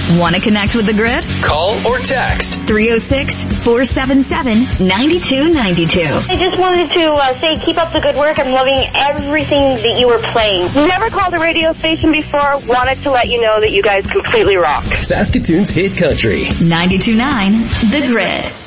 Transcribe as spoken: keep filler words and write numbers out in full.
Want to connect with the Grid? Call or text three oh six, four seven seven, nine two nine two. I just wanted to uh, say keep up the good work. I'm loving everything that you were playing. Never called a radio station before. Wanted to let you know that you guys completely rock. Saskatoon's Hit Country. ninety-two point nine The Grid.